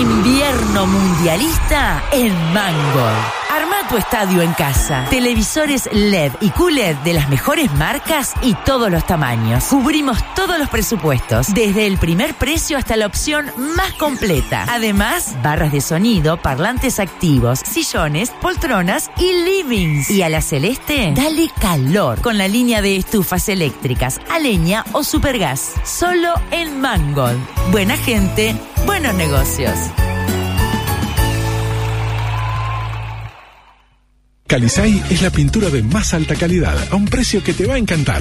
Invierno mundialista en Mangold. Arma tu estadio en casa. Televisores LED y QLED de las mejores marcas y todos los tamaños. Cubrimos todos los presupuestos, desde el primer precio hasta la opción más completa. Además, barras de sonido, parlantes activos, sillones, poltronas y livings. Y a la celeste, dale calor con la línea de estufas eléctricas, a leña o supergas. Solo en Mangold. Buena gente, buenos negocios. Calisay es la pintura de más alta calidad a un precio que te va a encantar.